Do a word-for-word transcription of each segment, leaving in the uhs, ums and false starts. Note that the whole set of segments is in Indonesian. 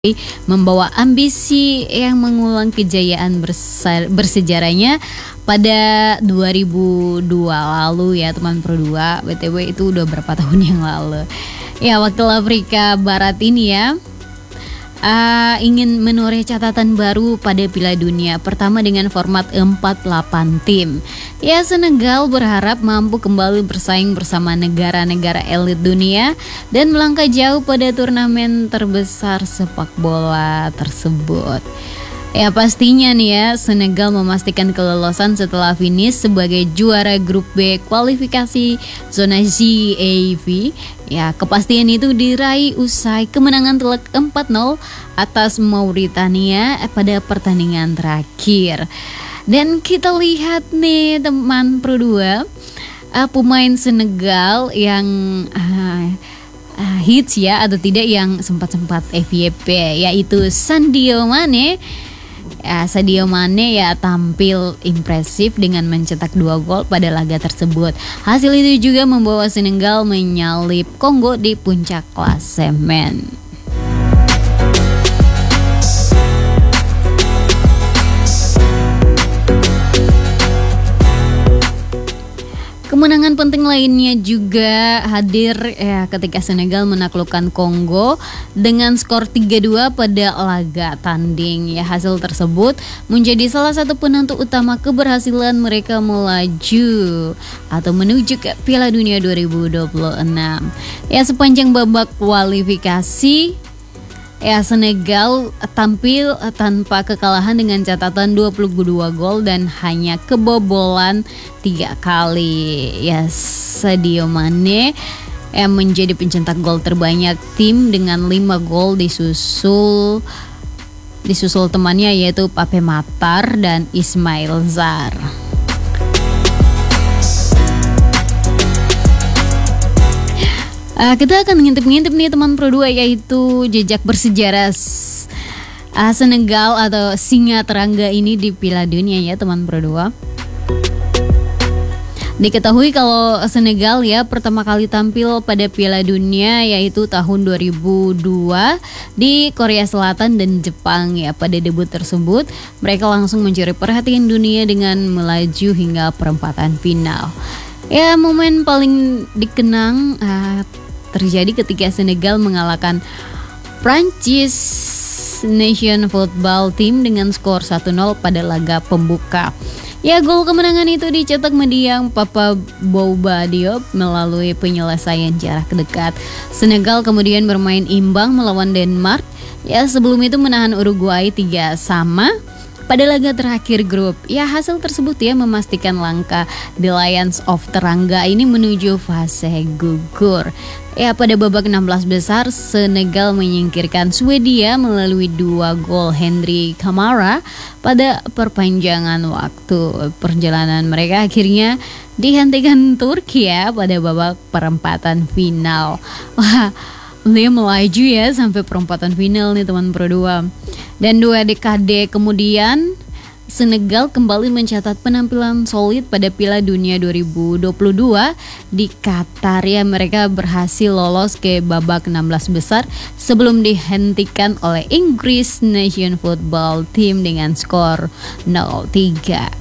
membawa ambisi yang mengulang kejayaan bersa- bersejarahnya pada dua ribu dua lalu ya teman Pro dua. B T W itu udah berapa tahun yang lalu. Ya, wakil Afrika Barat ini ya uh, ingin menoreh catatan baru pada Piala Dunia pertama dengan format empat delapan tim. Ya, Senegal berharap mampu kembali bersaing bersama negara-negara elit dunia dan melangkah jauh pada turnamen terbesar sepak bola tersebut. Ya, pastinya nih ya, Senegal memastikan kelolosan setelah finish sebagai juara grup B kualifikasi zona Z A V. Ya, kepastian itu diraih usai kemenangan telak empat nol atas Mauritania pada pertandingan terakhir. Dan kita lihat nih teman Pro dua, uh, pemain Senegal yang uh, uh, hits ya atau tidak yang sempat-sempat F Y P, yaitu Sadio Mane. Ya, Sadio Mane ya tampil impresif dengan mencetak dua gol pada laga tersebut. Hasil itu juga membawa Senegal menyalip Kongo di puncak klasemen. Kemenangan penting lainnya juga hadir ya ketika Senegal menaklukkan Kongo dengan skor tiga dua pada laga tanding. Ya, hasil tersebut menjadi salah satu penentu utama keberhasilan mereka melaju atau menuju ke Piala Dunia dua ribu dua puluh enam. Ya, sepanjang babak kualifikasi ya Senegal tampil tanpa kekalahan dengan catatan dua puluh dua gol dan hanya kebobolan tiga kali. Ya, Sadio Mane yang menjadi pencetak gol terbanyak tim dengan lima gol, disusul disusul temannya yaitu Pape Matar dan Ismail Sarr. Uh, kita akan ngintip-ngintip nih teman Pro dua, yaitu jejak bersejarah uh, Senegal atau singa terangga ini di Piala Dunia ya teman Pro dua. Diketahui kalau Senegal ya pertama kali tampil pada Piala Dunia yaitu tahun dua ribu dua di Korea Selatan dan Jepang. Ya, pada debut tersebut mereka langsung mencuri perhatian dunia dengan melaju hingga perempatan final. Ya, momen paling dikenang uh, terjadi ketika Senegal mengalahkan Prancis Nation Football Team dengan skor satu nol pada laga pembuka. Ya, gol kemenangan itu dicetak mendiang Papa Bouba Diop melalui penyelesaian jarak dekat. Senegal kemudian bermain imbang melawan Denmark. Ya, sebelum itu menahan Uruguay tiga sama pada laga terakhir grup. Ya, hasil tersebut ya memastikan langkah The Lions of Terangga ini menuju fase gugur. Ya, pada babak enam belas besar Senegal menyingkirkan Swedia melalui dua gol Henry Camara pada perpanjangan waktu. Perjalanan mereka akhirnya dihentikan Turki ya pada babak perempatan final. Wah, dia melaju ya sampai perempatan final nih teman Pro dua. Dan dua dekade kemudian Senegal kembali mencatat penampilan solid pada Piala Dunia dua ribu dua puluh dua di Qatar. Ya, mereka berhasil lolos ke babak enam belas besar sebelum dihentikan oleh Inggris Nation Football Team dengan skor nol tiga.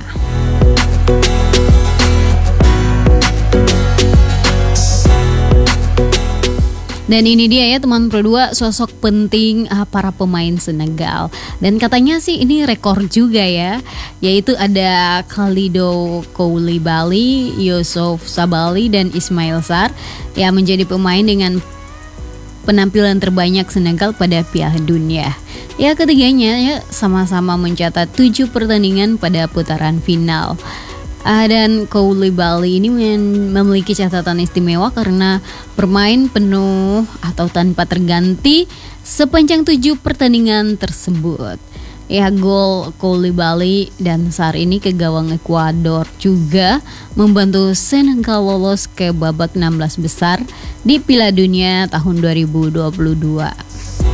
Dan ini dia ya teman Pro dua, sosok penting uh, para pemain Senegal. Dan katanya sih ini rekor juga ya, yaitu ada Kalidou Koulibaly, Youssouf Sabaly dan Ismail Sarr yang menjadi pemain dengan penampilan terbanyak Senegal pada Piala Dunia. Ya, ketiganya ya sama-sama mencatat tujuh pertandingan pada putaran final. Uh, dan Koulibaly ini mem- memiliki catatan istimewa karena bermain penuh atau tanpa terganti sepanjang tujuh pertandingan tersebut. Ya, gol Koulibaly dan Sarr ini ke gawang Ekuador juga membantu Senegal lolos ke babak enam belas besar di Piala Dunia tahun dua ribu dua puluh dua.